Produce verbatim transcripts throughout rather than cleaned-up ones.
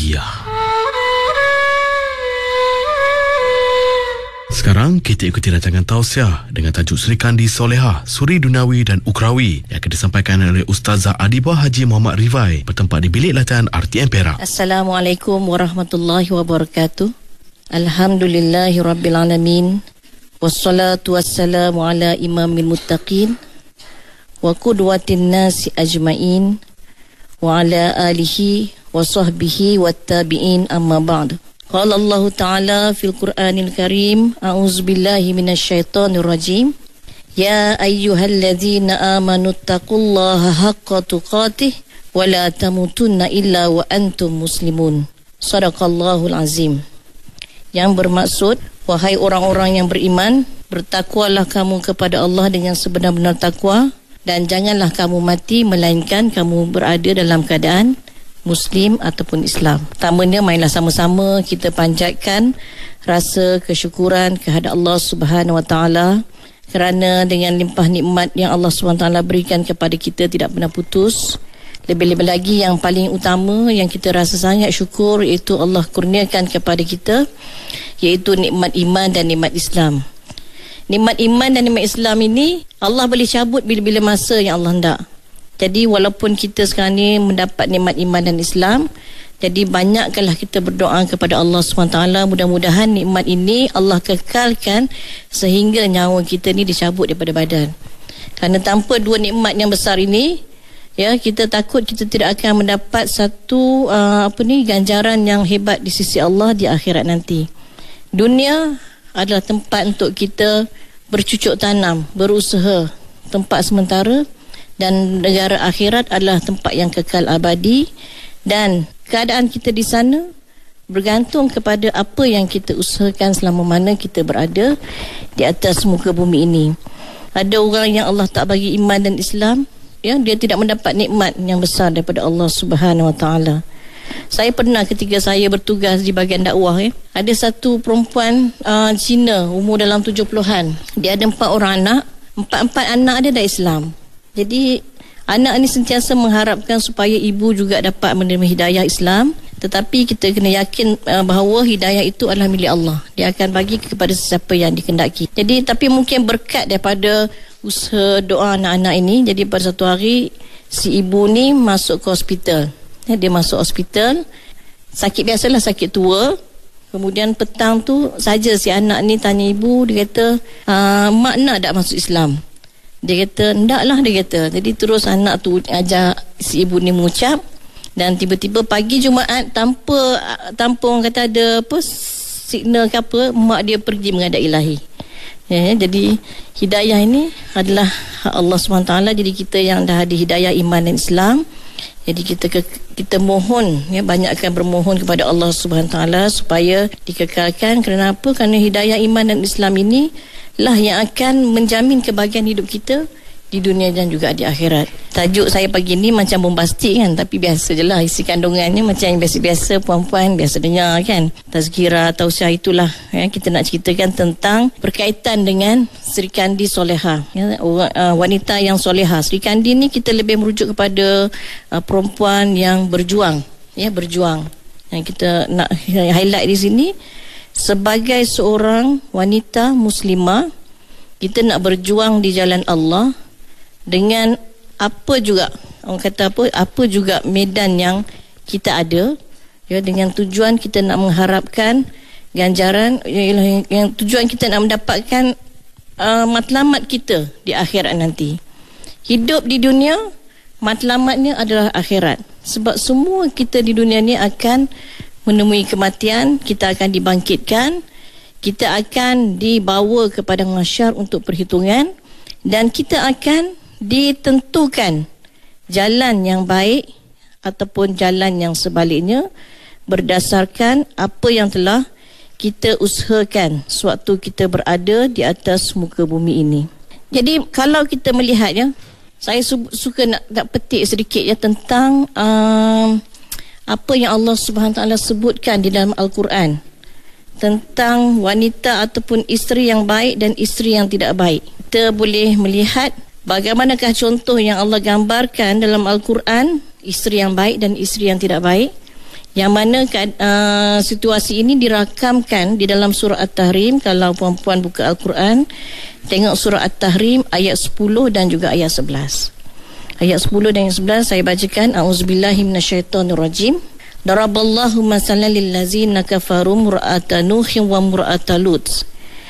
bahagia. Sekarang kita ikuti rancangan tausiah dengan tajuk Sri Kandi Solehah, Suri Dunawi dan Ukrawi yang akan disampaikan oleh Ustazah Adibah Haji Muhammad Rifai bertempat di bilik latihan R T M Perak. Assalamualaikum warahmatullahi wabarakatuh. Alhamdulillahirrabbilalamin. Wassalatu wassalamu ala imamil muttaqin wa qudwatin nasi ajma'in wa ala alihi wa sahbihi wa tabi'in amma ba'd. Qala Allah Ta'ala fil Qur'anil Karim, a'udzu billahi minasyaitonir rajim. Ya ayyuhalladzina amanu taqullaha haqqa tuqatih wa la tamutunna illa wa antum muslimun. Shadaqallahul azim. Yang bermaksud, wahai orang-orang yang beriman, bertakwalah kamu kepada Allah dengan sebenar-benar takwa, dan janganlah kamu mati melainkan kamu berada dalam keadaan Muslim ataupun Islam. Pertamanya, mainlah sama-sama kita panjatkan rasa kesyukuran kehadap Allah Subhanahu Wa Taala kerana dengan limpah nikmat yang Allah Subhanahu Wa Taala berikan kepada kita tidak pernah putus. Lebih-lebih lagi yang paling utama yang kita rasa sangat syukur, iaitu Allah kurniakan kepada kita, iaitu nikmat iman dan nikmat Islam. Nikmat iman dan nikmat Islam ini Allah boleh cabut bila-bila masa yang Allah hendak. Jadi walaupun kita sekarang ni mendapat nikmat iman dan Islam, jadi banyakkanlah kita berdoa kepada Allah subhanahu wa taala, mudah-mudahan nikmat ini Allah kekalkan sehingga nyawa kita ni dicabut daripada badan. Kerana tanpa dua nikmat yang besar ini, ya, kita takut kita tidak akan mendapat satu uh, apa ni ganjaran yang hebat di sisi Allah di akhirat nanti. Dunia adalah tempat untuk kita bercucuk tanam, berusaha, tempat sementara, dan negara akhirat adalah tempat yang kekal abadi, dan keadaan kita di sana bergantung kepada apa yang kita usahakan selama mana kita berada di atas muka bumi ini. Ada orang yang Allah tak bagi iman dan Islam, ya, dia tidak mendapat nikmat yang besar daripada Allah Subhanahu Wa Taala. Saya pernah ketika saya bertugas di bahagian dakwah, ya, ada satu perempuan uh, Cina umur dalam tujuh puluhan. Dia ada empat orang anak, empat-empat anak dia dah Islam. Jadi anak ni sentiasa mengharapkan supaya ibu juga dapat menerima hidayah Islam, tetapi kita kena yakin uh, bahawa hidayah itu adalah milik Allah. Dia akan bagi kepada sesiapa yang dikehendaki. Jadi tapi mungkin berkat daripada usaha doa anak-anak ini, jadi pada satu hari si ibu ni masuk ke hospital. Ya, dia masuk hospital, sakit biasalah, sakit tua. Kemudian petang tu saja si anak ni tanya ibu, dia kata, mak nak tak masuk Islam? Dia kata, ndak lah, dia kata. Jadi terus anak tu ajak si ibu ni mengucap, dan tiba-tiba pagi Jumaat, tanpa tanpa orang kata ada apa signal ke apa, mak dia pergi menghadap ilahi. Ya, jadi hidayah ini adalah hak Allah subhanahu wa taala. Jadi kita yang dah ada hidayah iman dan Islam, jadi kita ke, kita mohon, ya, banyakkan bermohon kepada Allah subhanahu wa taala supaya dikekalkan. Kerana apa? Kerana hidayah iman dan Islam ini lah yang akan menjamin kebahagiaan hidup kita di dunia dan juga di akhirat. Tajuk saya pagi ni macam bombastik kan, tapi biasa je lah isi kandungannya, macam yang biasa-biasa puan-puan biasa dengar kan. Tazkirah, tausiah, itulah, ya, kita nak ceritakan tentang berkaitan dengan Sri Kandi Solehah, ya, orang, uh, wanita yang solehah. Sri Kandi ni kita lebih merujuk kepada uh, perempuan yang berjuang, ya, berjuang. Yang kita nak highlight di sini, sebagai seorang wanita muslimah, kita nak berjuang di jalan Allah dengan apa juga, orang kata apa, apa juga medan yang kita ada, ya, dengan tujuan kita nak mengharapkan ganjaran, yang, yang tujuan kita nak mendapatkan uh, matlamat kita di akhirat nanti. Hidup di dunia, matlamatnya adalah akhirat. Sebab semua kita di dunia ni akan menemui kematian, kita akan dibangkitkan, kita akan dibawa kepada mahsyar untuk perhitungan, dan kita akan ditentukan jalan yang baik ataupun jalan yang sebaliknya berdasarkan apa yang telah kita usahakan sewaktu kita berada di atas muka bumi ini. Jadi kalau kita melihatnya, saya su- suka nak, nak petik sedikit, ya, tentang um, apa yang Allah Subhanahu Wa Taala sebutkan di dalam Al-Quran tentang wanita ataupun isteri yang baik dan isteri yang tidak baik. Kita boleh melihat bagaimanakah contoh yang Allah gambarkan dalam Al-Quran, isteri yang baik dan isteri yang tidak baik. Yang mana uh, situasi ini dirakamkan di dalam surah At-Tahrim. Kalau puan-puan buka Al-Quran, tengok surah At-Tahrim ayat sepuluh dan juga ayat sebelas. Ayat sepuluh dan ayat sebelas saya bacakan. A'udzubillahi minasyaitonirrajim. Daraballahu masalan lillazina kafaru mur'ata Nuhin wa mur'ata Lut.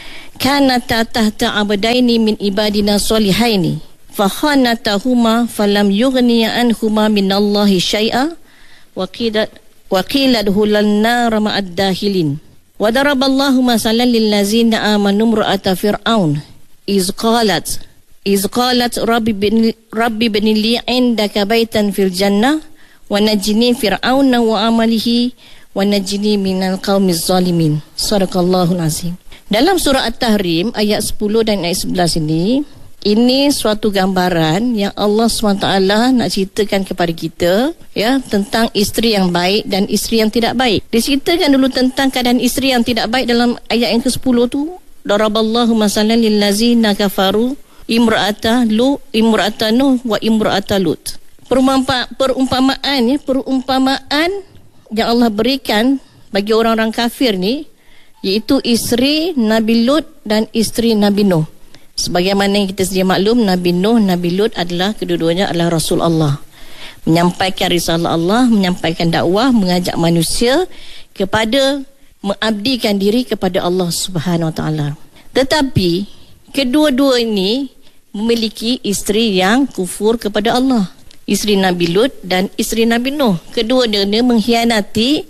Kanata tahta abdaini min ibadina solihaini. Fakhanatahuma falam yughniya anhuma minallahi syai'a. Wa qila wa qila duhulan nar ma'ad dahilin. Wa daraballahu masalan lillazina amanu imra'ata fir'aun iz qalat iz qalat rabbi bin rabbi bin li 'indaka baitan fil jannah wa najini fir'auna wa amalihi wa najini minal qaumiz zalimin. Sadaqallahul azim. Dalam surah At-Tahrim ayat sepuluh dan ayat sebelas ini, ini suatu gambaran yang Allah subhanahu wa taala nak ceritakan kepada kita, ya, tentang isteri yang baik dan isteri yang tidak baik. Diceritakan dulu tentang keadaan isteri yang tidak baik dalam ayat yang ke sepuluh tu. Daraballahu masalan lillazina kafaru imra'ata lu imra'ata nuh wa imra'ata lut. Perumpama, perumpamaan ya, perumpamaan yang Allah berikan bagi orang-orang kafir ni, iaitu isteri Nabi Lut dan isteri Nabi Nuh. Sebagaimana yang kita sedia maklum, Nabi Nuh, Nabi Lut adalah kedua-duanya adalah Rasul Allah, menyampaikan risalah Allah, menyampaikan dakwah, mengajak manusia kepada mengabdikan diri kepada Allah Subhanahu Wa Taala. Tetapi kedua-dua ini memiliki isteri yang kufur kepada Allah, isteri Nabi Lut dan isteri Nabi Nuh. Kedua-duanya mengkhianati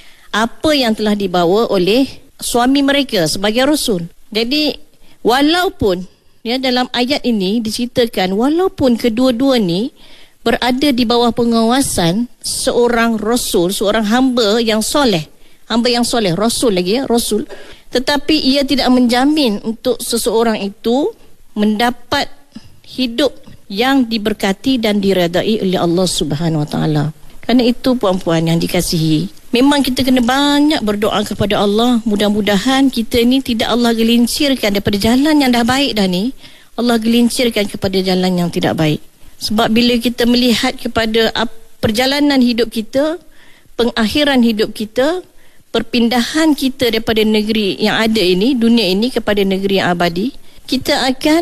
apa yang telah dibawa oleh suami mereka sebagai rasul. Jadi walaupun ya, dalam ayat ini diceritakan walaupun kedua-dua ni berada di bawah pengawasan seorang rasul, seorang hamba yang soleh, hamba yang soleh, rasul lagi ya, rasul, tetapi ia tidak menjamin untuk seseorang itu mendapat hidup yang diberkati dan diredai oleh Allah Subhanahu Wa Taala. Kerana itu puan-puan yang dikasihi, memang kita kena banyak berdoa kepada Allah. Mudah-mudahan kita ni tidak Allah gelincirkan daripada jalan yang dah baik dah ni, Allah gelincirkan kepada jalan yang tidak baik. Sebab bila kita melihat kepada perjalanan hidup kita, pengakhiran hidup kita, perpindahan kita daripada negeri yang ada ini, dunia ini, kepada negeri yang abadi, kita akan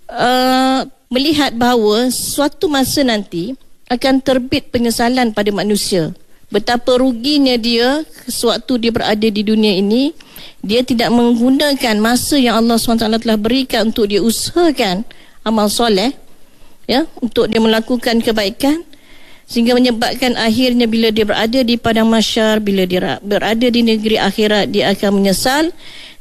uh, melihat bahawa suatu masa nanti akan terbit penyesalan pada manusia. Betapa ruginya dia sewaktu dia berada di dunia ini, dia tidak menggunakan masa yang Allah subhanahu wa taala telah berikan untuk dia usahakan amal soleh, ya, untuk dia melakukan kebaikan, sehingga menyebabkan akhirnya bila dia berada di padang mahsyar, bila dia berada di negeri akhirat, dia akan menyesal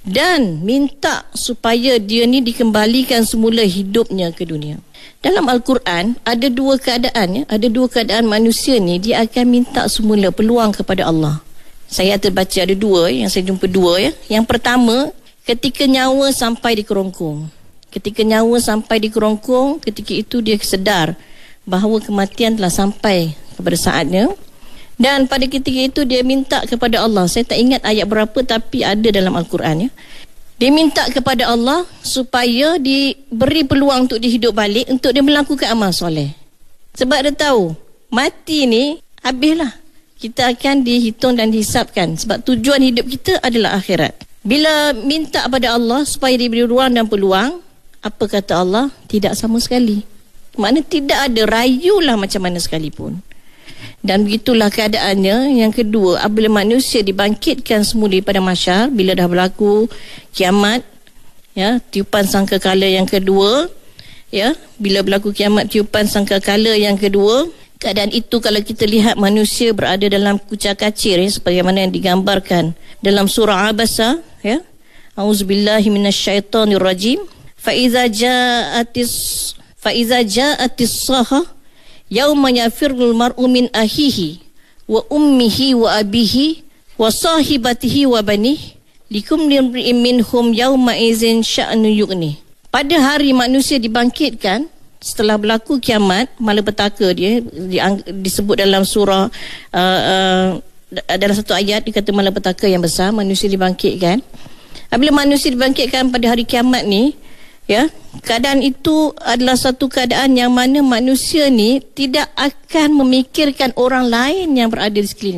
dan minta supaya dia ni dikembalikan semula hidupnya ke dunia. Dalam Al-Quran ada dua keadaan ya, ada dua keadaan manusia ni dia akan minta semula peluang kepada Allah. Saya terbaca ada dua yang saya jumpa dua ya. Yang pertama, ketika nyawa sampai di kerongkong. Ketika nyawa sampai di kerongkong, ketika itu dia sedar bahawa kematian telah sampai kepada saatnya, dan pada ketika itu dia minta kepada Allah. Saya tak ingat ayat berapa tapi ada dalam Al-Quran ya. Dia minta kepada Allah supaya diberi peluang untuk dia hidup balik, untuk dia melakukan amal soleh. Sebab dia tahu mati ni habislah, kita akan dihitung dan dihisapkan. Sebab tujuan hidup kita adalah akhirat. Bila minta kepada Allah supaya diberi ruang dan peluang, apa kata Allah? Tidak sama sekali. Maknanya tidak ada, rayulah macam mana sekalipun. Dan begitulah keadaannya. Yang kedua, apabila manusia dibangkitkan semula pada mahsyar, bila dah berlaku kiamat, ya, tiupan sangkakala yang kedua, ya, bila berlaku kiamat, tiupan sangkakala yang kedua, keadaan itu kalau kita lihat manusia berada dalam kucar kacir ya, sebagaimana yang digambarkan dalam surah Abasa ya. Auzubillahi minasyaitonirrajim. Fa iza ja'atis fa iza ja'atis saha yauma yafirul mar'u min ahihi wa ummihi wa abihi wa sahibatihi wa banihi likum limri'in minhum yauma izin sya'nu yughni. Pada hari manusia dibangkitkan setelah berlaku kiamat, malapetaka dia disebut dalam surah uh, uh, dalam satu ayat dikata malapetaka yang besar, manusia dibangkitkan. Apabila manusia dibangkitkan pada hari kiamat ni, ya, keadaan itu adalah satu keadaan yang mana manusia ni tidak akan memikirkan orang lain yang berada di sekelilingnya.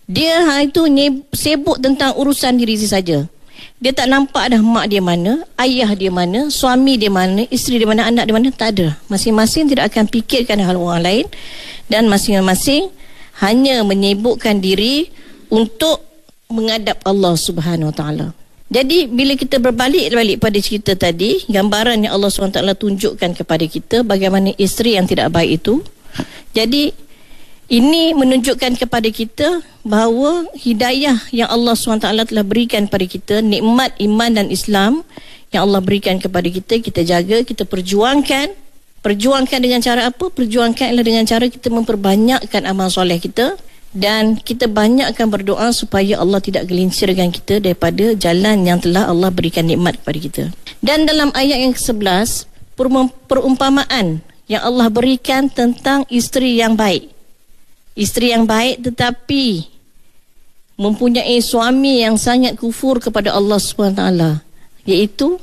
Dia ha, itu nye, sibuk tentang urusan diri saja. Dia tak nampak dah mak dia mana, ayah dia mana, suami dia mana, isteri dia mana, anak dia mana, tak ada. Masing-masing tidak akan fikirkan hal orang lain, dan masing-masing hanya menyibukkan diri untuk menghadap Allah Subhanahu Wa Taala. Jadi bila kita berbalik-balik pada cerita tadi, gambaran yang Allah Subhanahu Wa Taala tunjukkan kepada kita bagaimana isteri yang tidak baik itu. Jadi ini menunjukkan kepada kita bahawa hidayah yang Allah subhanahu wa taala telah berikan kepada kita, nikmat iman dan Islam yang Allah berikan kepada kita, kita jaga, kita perjuangkan. Perjuangkan dengan cara apa? Perjuangkan adalah dengan cara kita memperbanyakkan amal soleh kita, dan kita banyakkan berdoa supaya Allah tidak gelincirkan kita daripada jalan yang telah Allah berikan nikmat kepada kita. Dan dalam ayat yang kesebelas, perumpamaan yang Allah berikan tentang isteri yang baik. Isteri yang baik tetapi mempunyai suami yang sangat kufur kepada Allah subhanahu wa taala, iaitu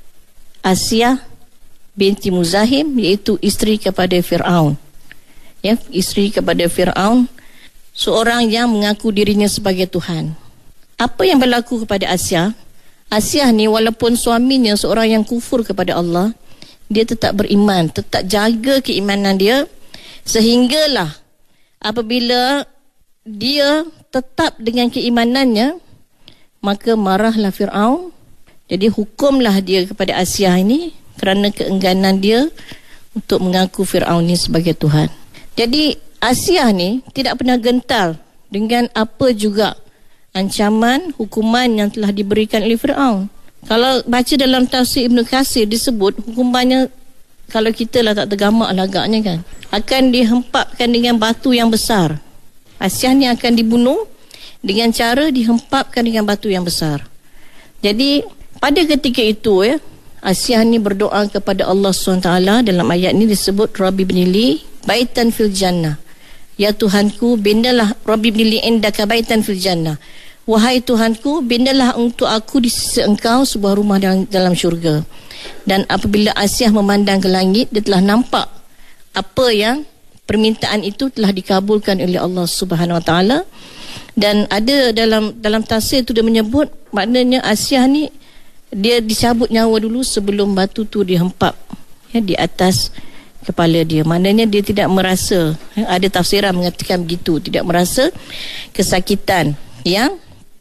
Asia binti Muzahim, iaitu isteri kepada Fir'aun. Ya, isteri kepada Fir'aun, seorang yang mengaku dirinya sebagai Tuhan. Apa yang berlaku kepada Asia? Asia ni walaupun suaminya seorang yang kufur kepada Allah, dia tetap beriman, tetap jaga keimanan dia, sehinggalah apabila dia tetap dengan keimanannya, maka marahlah Fir'aun. Jadi hukumlah dia kepada Asia ini kerana keengganan dia untuk mengaku Fir'aun ini sebagai Tuhan. Jadi Asia ni tidak pernah gentar dengan apa juga ancaman, hukuman yang telah diberikan oleh Fir'aun. Kalau baca dalam tafsir Ibn Katsir disebut hukumannya, kalau kita lah tak tergamak lah agaknya kan, akan dihempapkan dengan batu yang besar. Asia ni akan dibunuh dengan cara dihempapkan dengan batu yang besar. Jadi pada ketika itu ya, Asia ni berdoa kepada Allah subhanahu wa taala. Dalam ayat ni disebut Rabbi bnili baitan fil jannah. Ya Tuhanku, bindalah Rabbi bnili indaka baitan fil jannah. Wahai Tuhanku, bindalah untuk aku di sisi Engkau sebuah rumah dalam, dalam syurga. Dan apabila Asia memandang ke langit, dia telah nampak apa yang permintaan itu telah dikabulkan oleh Allah Subhanahu Wa Taala. Dan ada dalam dalam tafsir tu dia menyebut, maknanya Asia ni dia dicabut nyawa dulu sebelum batu tu dihempap ya, di atas kepala dia. Maknanya dia tidak merasa, ya, ada tafsiran mengatakan begitu, tidak merasa kesakitan yang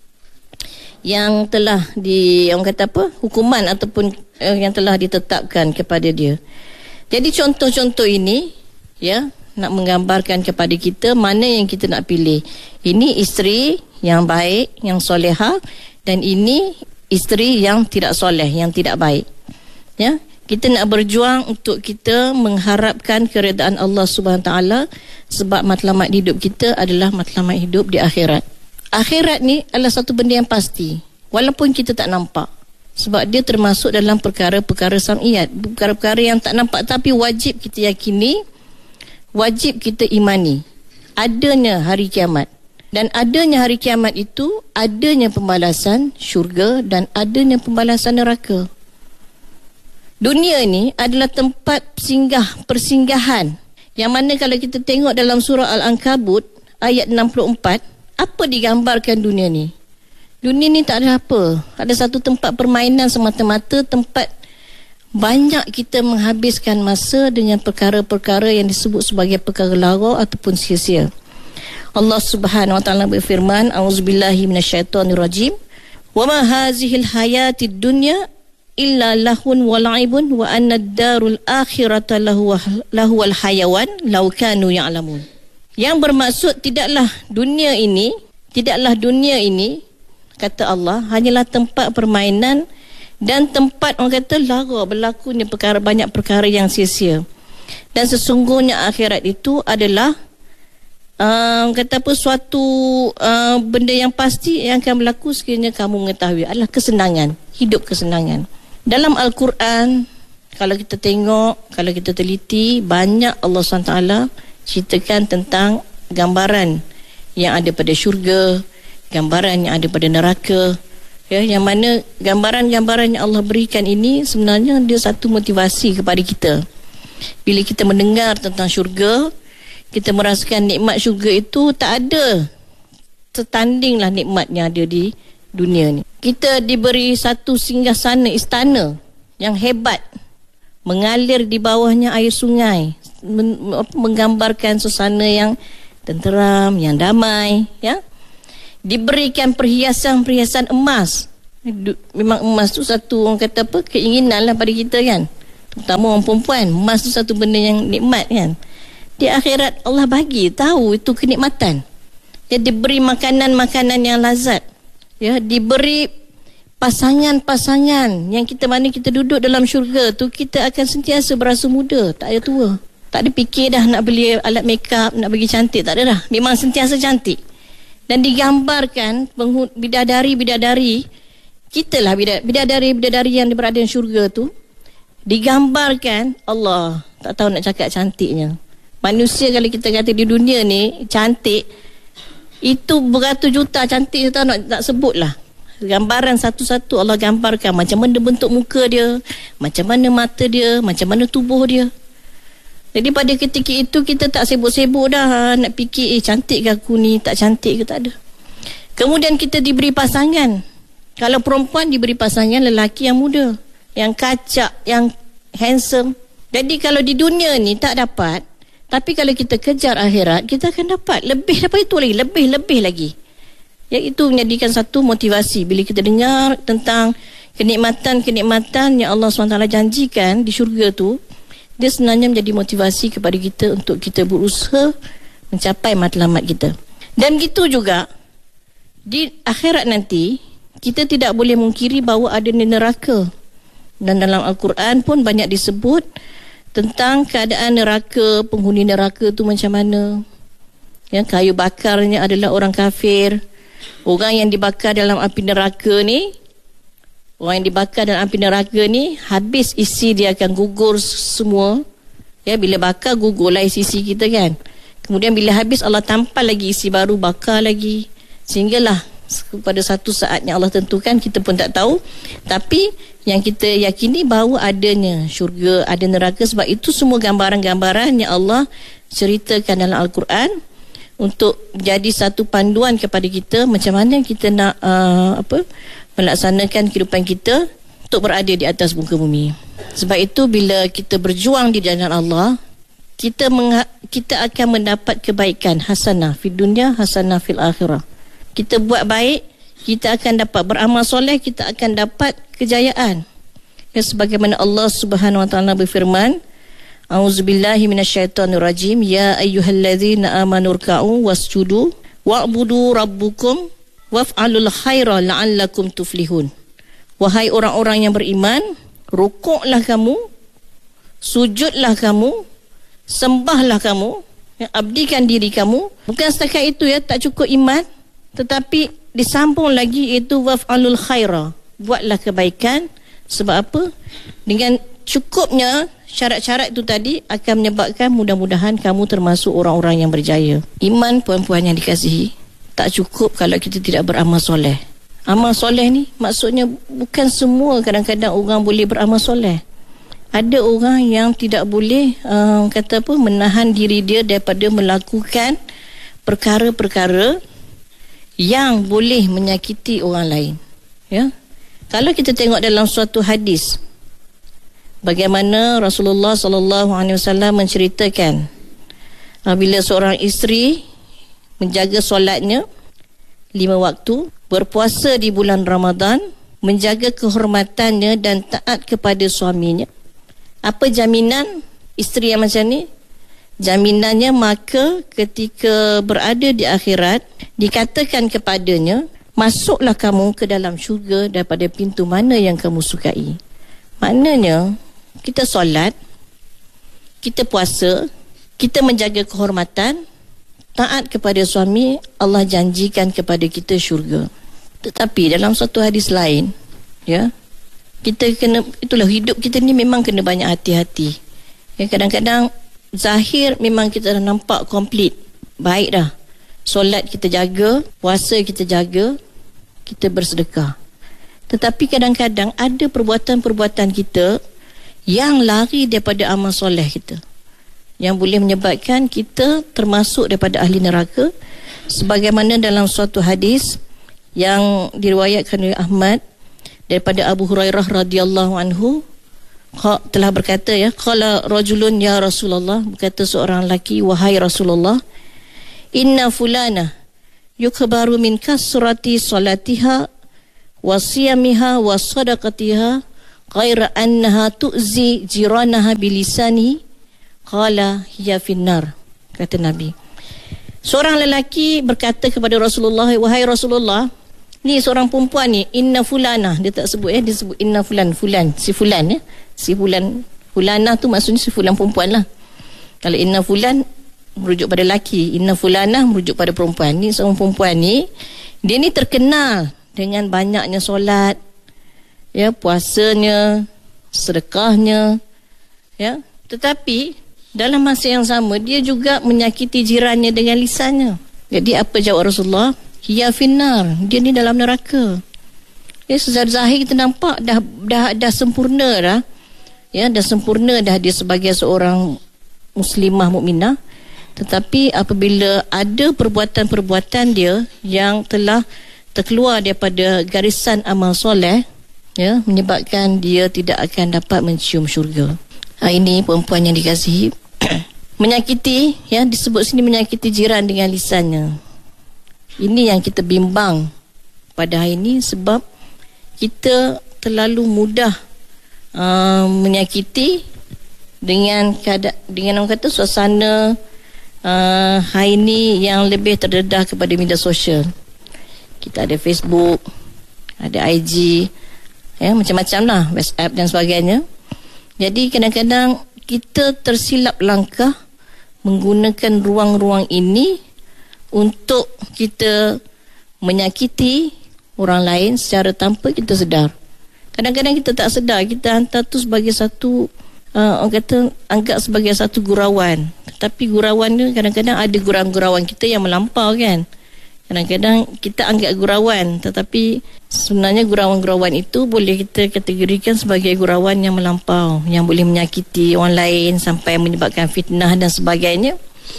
yang telah di orang kata apa, hukuman ataupun eh, yang telah ditetapkan kepada dia. Jadi contoh-contoh ini ya nak menggambarkan kepada kita mana yang kita nak pilih. Ini isteri yang baik, yang solehah, dan ini isteri yang tidak soleh, yang tidak baik. Ya, kita nak berjuang untuk kita mengharapkan keredaan Allah Subhanahu Wa Taala, sebab matlamat hidup kita adalah matlamat hidup di akhirat. Akhirat ni adalah satu benda yang pasti, walaupun kita tak nampak. Sebab dia termasuk dalam perkara-perkara sam'iyat, perkara-perkara yang tak nampak tapi wajib kita yakini, wajib kita imani adanya hari kiamat. Dan adanya hari kiamat itu adanya pembalasan syurga dan adanya pembalasan neraka. Dunia ini adalah tempat singgah, persinggahan, yang mana kalau kita tengok dalam surah Al-Ankabut ayat enam puluh empat, apa digambarkan dunia ni? Dunia ni tak ada apa. Ada satu tempat permainan semata-mata, tempat banyak kita menghabiskan masa dengan perkara-perkara yang disebut sebagai perkara lara ataupun sia-sia. Allah Subhanahu Wa Taala berfirman, A'udzubillahi minasyaitonirrajim. Wa ma hazihil hayatid dunya illa lahun wa la'ibun wa anna ad-darul akhirata lahu lahu al hayawan law kanu ya'lamun. Yang bermaksud tidaklah dunia ini, tidaklah dunia ini kata Allah hanyalah tempat permainan dan tempat orang kata lara, berlakunya perkara, banyak perkara yang sia-sia. Dan sesungguhnya akhirat itu adalah Uh, kata apa, suatu uh, benda yang pasti yang akan berlaku sekiranya kamu mengetahui, adalah kesenangan, hidup kesenangan. Dalam Al-Quran, kalau kita tengok, kalau kita teliti, banyak Allah subhanahu wa taala ceritakan tentang gambaran yang ada pada syurga, gambaran yang ada pada neraka, ya, yang mana gambaran-gambaran yang Allah berikan ini sebenarnya dia satu motivasi kepada kita. Bila kita mendengar tentang syurga, kita merasakan nikmat syurga itu tak ada setandinglah nikmat yang ada di dunia ni. Kita diberi satu singgasana istana yang hebat, mengalir di bawahnya air sungai, menggambarkan suasana yang tenteram, yang damai, ya. Diberikan perhiasan-perhiasan emas. Memang emas tu satu, orang kata apa, keinginan lah pada kita kan, terutama orang perempuan. Emas tu satu benda yang nikmat kan. Di akhirat Allah bagi tahu itu kenikmatan. Ya, diberi makanan-makanan yang lazat. Ya, diberi pasangan-pasangan yang kita, mana kita duduk dalam syurga tu, kita akan sentiasa berasa muda, tak ada tua. Tak ada fikir dah nak beli alat makeup, nak bagi cantik, tak ada dah. Memang sentiasa cantik. Dan digambarkan bidadari-bidadari, kita lah bidadari-bidadari yang berada di syurga tu, digambarkan, Allah, tak tahu nak cakap cantiknya. Manusia kalau kita kata di dunia ni cantik, itu beratus juta cantik, kita nak, nak sebut lah. Gambaran satu-satu Allah gambarkan macam mana bentuk muka dia, macam mana mata dia, macam mana tubuh dia. Jadi pada ketika itu kita tak sibuk-sibuk dah nak fikir, eh cantik ke aku ni, tak cantik ke, tak ada. Kemudian kita diberi pasangan. Kalau perempuan diberi pasangan lelaki yang muda, yang kacak, yang handsome. Jadi kalau di dunia ni tak dapat, tapi kalau kita kejar akhirat, kita akan dapat lebih daripada itu lagi, lebih-lebih lagi. Ya, itu menjadikan satu motivasi bila kita dengar tentang kenikmatan-kenikmatan yang Allah subhanahu wa taala janjikan di syurga tu. Dia sebenarnya menjadi motivasi kepada kita untuk kita berusaha mencapai matlamat kita. Dan begitu juga di akhirat nanti, kita tidak boleh mungkiri bahawa ada neraka. Dan dalam Al-Quran pun banyak disebut tentang keadaan neraka, penghuni neraka tu macam mana. Ya, kayu bakarnya adalah orang kafir. Orang yang dibakar dalam api neraka ni, orang yang dibakar dalam api neraka ni, habis isi dia akan gugur semua. Ya, bila bakar gugurlah isi-isi kita kan. Kemudian bila habis Allah tampal lagi isi baru, bakar lagi. Sehinggalah pada satu saat yang Allah tentukan, kita pun tak tahu. Tapi yang kita yakini bahawa adanya syurga, ada neraka, sebab itu semua gambaran-gambaran yang Allah ceritakan dalam Al-Quran untuk jadi satu panduan kepada kita macam mana kita nak uh, apa melaksanakan kehidupan kita untuk berada di atas muka bumi. Sebab itu bila kita berjuang di jalan Allah, kita mengha- kita akan mendapat kebaikan hasanah fid dunya, hasanah fil akhirah. Kita buat baik, kita akan dapat beramal soleh, kita akan dapat kejayaan. Ya, sebagaimana Allah Subhanahu wa taala berfirman, A'udzubillahi minasyaitonirrajim, ya ayyuhalladzina amanu ruk'u wasjudu wa'budu rabbukum waf'alul khaira la'allakum tuflihun. Wahai orang-orang yang beriman, rukuklah kamu, sujudlah kamu, sembahlah kamu, ya, abdikan diri kamu. Bukan setakat itu ya, tak cukup iman, tetapi disambung lagi, iaitu waf'alul khaira, buatlah kebaikan. Sebab apa? Dengan cukupnya syarat-syarat itu tadi akan menyebabkan mudah-mudahan kamu termasuk orang-orang yang berjaya. Iman, puan-puan yang dikasihi, tak cukup kalau kita tidak beramal soleh. Amal soleh ni maksudnya bukan semua kadang-kadang orang boleh beramal soleh. Ada orang yang tidak boleh uh, kata apa menahan diri dia daripada melakukan perkara-perkara yang boleh menyakiti orang lain. Ya. Kalau kita tengok dalam suatu hadis, bagaimana Rasulullah sallallahu alaihi wasallam menceritakan bila seorang isteri menjaga solatnya lima waktu, berpuasa di bulan Ramadan, menjaga kehormatannya dan taat kepada suaminya. Apa jaminan isteri yang macam ni? Jaminannya, maka ketika berada di akhirat, dikatakan kepadanya, masuklah kamu ke dalam syurga daripada pintu mana yang kamu sukai. Maknanya, kita solat, kita puasa, kita menjaga kehormatan, taat kepada suami, Allah janjikan kepada kita syurga. Tetapi dalam satu hadis lain, ya, kita kena, itulah hidup kita ni memang kena banyak hati-hati. Ya, kadang-kadang zahir memang kita dah nampak komplit, baik dah. Solat kita jaga, puasa kita jaga, kita bersedekah. Tetapi kadang-kadang ada perbuatan-perbuatan kita yang lari daripada amal soleh kita, yang boleh menyebabkan kita termasuk daripada ahli neraka, sebagaimana dalam suatu hadis yang diriwayatkan oleh Ahmad daripada Abu Hurairah radhiyallahu anhu telah berkata, ya, qala rajulun ya Rasulullah, berkata seorang lelaki, wahai Rasulullah, inna fulana yukbaru min kasrati salatiha wa siyamiha wa sadaqatiha ghaira annaha tu'zi jiranaha bilisani qala hiya finnar. Kata Nabi, seorang lelaki berkata kepada Rasulullah, wahai Rasulullah, ni seorang perempuan ni, inna fulana, dia tak sebut, ya, dia sebut inna fulan, fulan, si fulan, ya, si fulan, fulana tu maksudnya si fulan perempuan lah. Kalau inna fulan merujuk pada lelaki, inna fulana merujuk pada perempuan. Ni seorang perempuan ni, dia ni terkenal dengan banyaknya solat, ya, puasanya, sedekahnya, ya, tetapi dalam masa yang sama dia juga menyakiti jirannya dengan lisannya. Jadi apa jawab Rasulullah? Hiya finnar, dia ni dalam neraka. Ya, secara zahir kita nampak dah dah dah sempurna dah. Ya, dah sempurna dah dia sebagai seorang muslimah mukminah. Tetapi apabila ada perbuatan-perbuatan dia yang telah terkeluar daripada garisan amal soleh, ya, menyebabkan dia tidak akan dapat mencium syurga. Ha, ini perempuan yang dikasihi. Menyakiti, ya, disebut sini menyakiti jiran dengan lisannya. Ini yang kita bimbang pada hari ini, sebab kita terlalu mudah uh, menyakiti dengan keadaan, dengan orang kata suasana uh, hari ini yang lebih terdedah kepada media sosial. Kita ada Facebook, ada I G, ya, macam-macam lah, WhatsApp dan sebagainya. Jadi kadang-kadang kita tersilap langkah menggunakan ruang-ruang ini untuk kita menyakiti orang lain secara tanpa kita sedar. Kadang-kadang kita tak sedar, kita hantar tu sebagai satu uh, orang kata, anggap sebagai satu gurauan. Tetapi gurauan tu kadang-kadang ada gurauan-gurauan kita yang melampau, kan. Kadang-kadang kita anggap gurauan, tetapi sebenarnya gurauan-gurauan itu boleh kita kategorikan sebagai gurauan yang melampau, yang boleh menyakiti orang lain sampai menyebabkan fitnah dan sebagainya.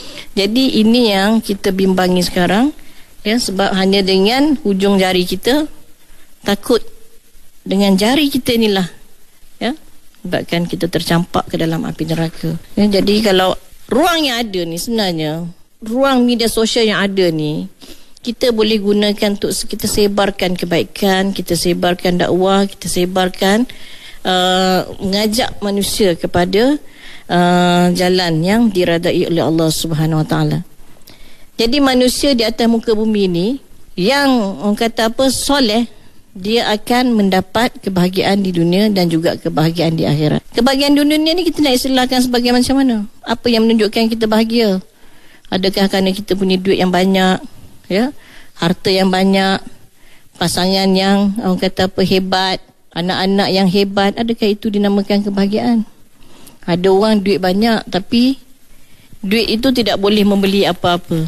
Jadi ini yang kita bimbangi sekarang, ya, sebab hanya dengan hujung jari kita, takut dengan jari kita inilah, ya, sebabkan kita tercampak ke dalam api neraka. Ya, jadi kalau ruang yang ada ni, sebenarnya ruang media sosial yang ada ni, kita boleh gunakan untuk kita sebarkan kebaikan, kita sebarkan dakwah, kita sebarkan uh, mengajak manusia kepada Uh, jalan yang diredai oleh Allah Subhanahu Wa Taala. Jadi manusia di atas muka bumi ini yang orang kata apa, soleh, dia akan mendapat kebahagiaan di dunia dan juga kebahagiaan di akhirat. Kebahagiaan dunia ni kita nak istilahkan sebagai macam mana? Apa yang menunjukkan kita bahagia? Adakah kerana kita punya duit yang banyak, ya, harta yang banyak, pasangan yang orang kata apa, hebat, anak-anak yang hebat? Adakah itu dinamakan kebahagiaan? Ada orang duit banyak tapi duit itu tidak boleh membeli apa-apa.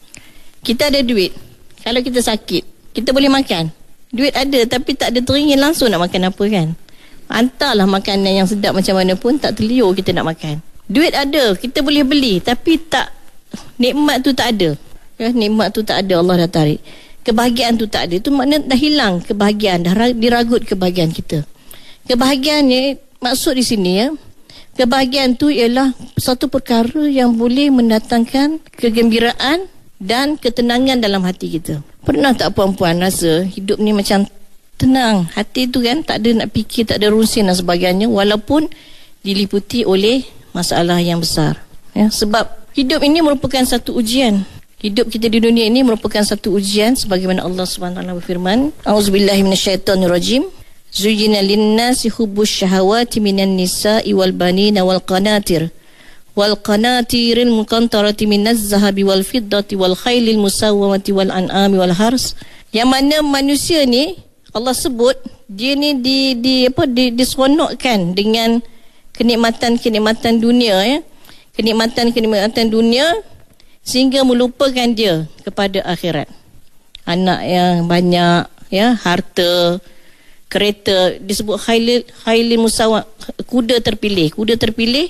Kita ada duit, kalau kita sakit kita boleh makan. Duit ada tapi tak ada teringin langsung nak makan apa, kan. Hantarlah makanan yang sedap macam mana pun, tak terliur kita nak makan. Duit ada, kita boleh beli, tapi tak, nikmat tu tak ada, ya, nikmat tu tak ada, Allah dah tarik. Kebahagiaan tu tak ada, itu makna dah hilang kebahagiaan, dah diragut kebahagiaan kita. Kebahagiaan ni maksud di sini, ya, kebahagiaan tu ialah satu perkara yang boleh mendatangkan kegembiraan dan ketenangan dalam hati kita. Pernah tak puan-puan rasa hidup ni macam tenang, hati tu kan tak ada nak fikir, tak ada rusin dan sebagainya, walaupun diliputi oleh masalah yang besar, ya? Sebab hidup ini merupakan satu ujian. Hidup kita di dunia ini merupakan satu ujian, sebagaimana Allah subhanahu wa taala berfirman, A'udzubillahi minasyaitonirrajim. Zuyyina lin-nasi hubbus syahawati minan nisa'i wal banina wal qanatir wal qanatiril muqantarati minaz zahabi wal fiddati wal khailil musawwamati wal an'ami wal hars. Yang mana manusia ni Allah sebut dia ni di di apa di, diseronokkan dengan kenikmatan-kenikmatan dunia, ya. Kenikmatan-kenikmatan dunia sehingga melupakan dia kepada akhirat. Anak yang banyak, ya, harta, kereta, disebut khailil khailil musawwam, kuda terpilih. Kuda terpilih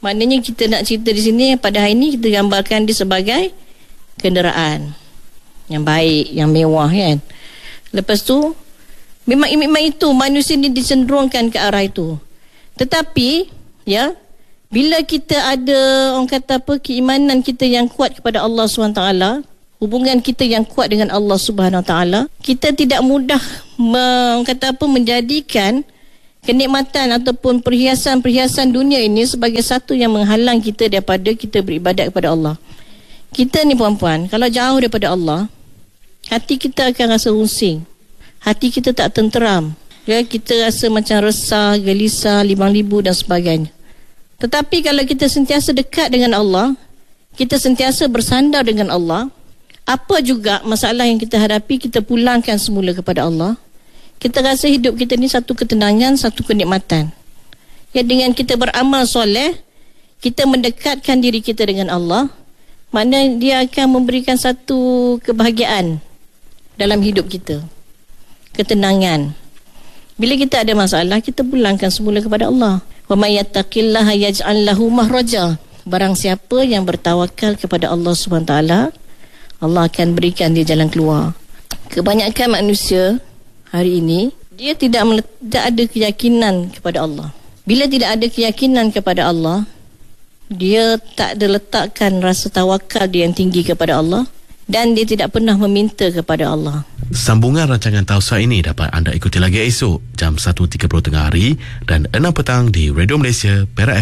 Maknanya kita nak cerita di sini, pada hari ini kita gambarkan dia sebagai kenderaan yang baik, yang mewah kan. Lepas tu memang memang itu manusia ni dicenderungkan ke arah itu. Tetapi ya, bila kita ada orang kata apa, keimanan kita yang kuat kepada Allah subhanahu wa taala, hubungan kita yang kuat dengan Allah subhanahu wa taala, kita tidak mudah orang kata apa, menjadikan kenikmatan ataupun perhiasan-perhiasan dunia ini sebagai satu yang menghalang kita daripada kita beribadat kepada Allah. Kita ni puan-puan, kalau jauh daripada Allah, hati kita akan rasa rusing, hati kita tak tenteram, ya, kita rasa macam resah, gelisah, limbang libu dan sebagainya. Tetapi kalau kita sentiasa dekat dengan Allah, kita sentiasa bersandar dengan Allah, apa juga masalah yang kita hadapi, kita pulangkan semula kepada Allah. Kita rasa hidup kita ni satu ketenangan, satu kenikmatan. Ya, dengan kita beramal soleh, kita mendekatkan diri kita dengan Allah, makna dia akan memberikan satu kebahagiaan dalam hidup kita, ketenangan. Bila kita ada masalah, kita pulangkan semula kepada Allah. Wa may yattaqillaha yaj'al lahu mahraja. Barang siapa yang bertawakal kepada Allah subhanahu wa taala, Allah akan berikan dia jalan keluar. Kebanyakan manusia hari ini, dia tidak melet- tidak ada keyakinan kepada Allah. Bila tidak ada keyakinan kepada Allah, dia tak ada letakkan rasa tawakal dia yang tinggi kepada Allah, dan dia tidak pernah meminta kepada Allah. Sambungan rancangan Tausiah ini dapat anda ikuti lagi esok jam satu tiga puluh tengah hari dan enam petang di Radio Malaysia Perak F M.